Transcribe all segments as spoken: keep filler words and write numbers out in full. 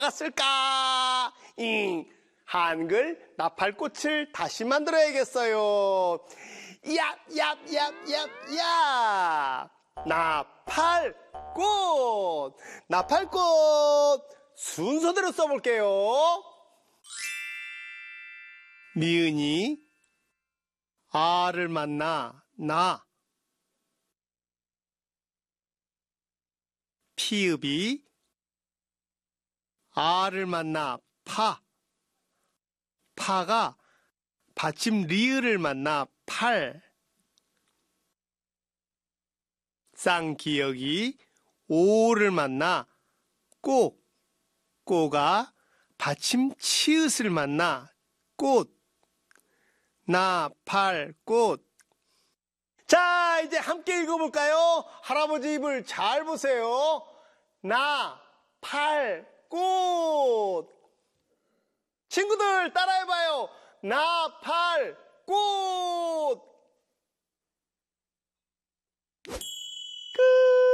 갔을까? 잉, 한글 나팔꽃을 다시 만들어야겠어요. 야, 야, 야, 야, 야. 나팔꽃. 나팔꽃. 순서대로 써볼게요. 미은이 아를 만나 나. 피읍이 아를 만나 파. 파가 받침 리을을 만나 팔. 쌍기역이 오를 만나 꼬. 꼬가 받침 치읓을 만나 꽃. 나팔꽃. 자, 이제 함께 읽어볼까요? 할아버지 입을 잘 보세요. 나팔꽃. 친구들 따라해봐요. 나팔꽃. 끝.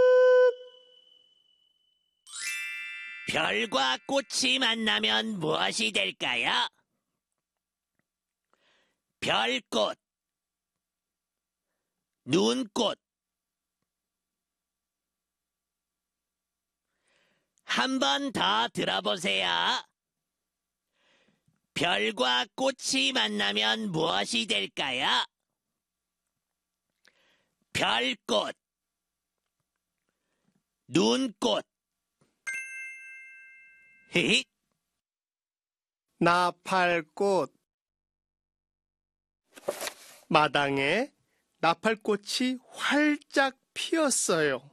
별과 꽃이 만나면 무엇이 될까요? 별꽃, 눈꽃. 한 번 더 들어보세요. 별과 꽃이 만나면 무엇이 될까요? 별꽃, 눈꽃. 히히. 나팔꽃. 마당에 나팔꽃이 활짝 피었어요.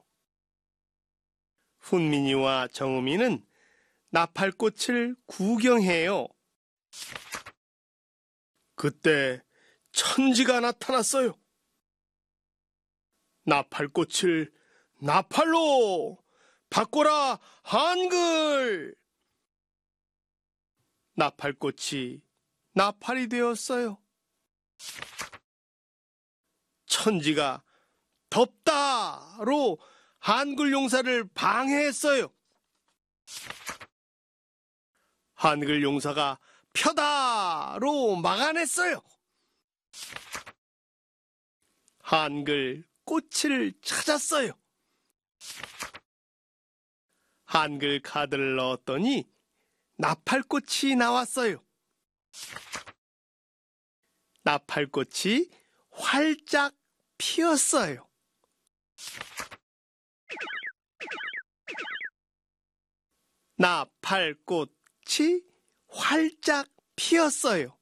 훈민이와 정우미는 나팔꽃을 구경해요. 그때 천지가 나타났어요. 나팔꽃을 나팔로 바꿔라 한글. 나팔꽃이 나팔이 되었어요. 천지가 덥다로 한글 용사를 방해했어요. 한글 용사가 펴다로 막아냈어요. 한글 꽃을 찾았어요. 한글 카드를 넣었더니 나팔꽃이 나왔어요. 나팔꽃이 활짝 피었어요. 나팔꽃이 활짝 피었어요.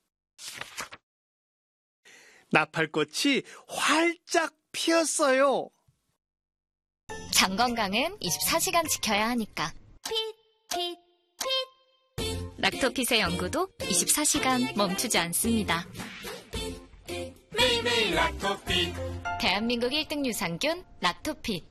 나팔꽃이 활짝 피었어요. 장건강은 이십사 시간 지켜야 하니까. 핏, 핏, 핏. 락토핏의 연구도 이십사 시간 멈추지 않습니다. 매일매일 락토핏. 대한민국 일 등 유산균 락토핏.